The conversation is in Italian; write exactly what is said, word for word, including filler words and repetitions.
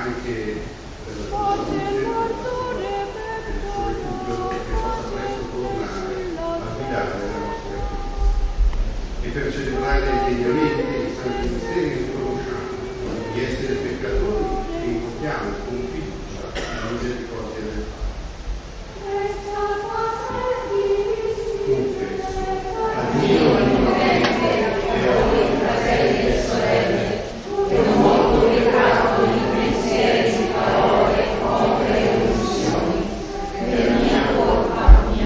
anche per la sua salute, per il suo recupero, che possa presto tornare a guidare la nostra Chiesa. E per celebrare degli eventi e i santi misteri che conosciamo, di essere peccatori e incontriamo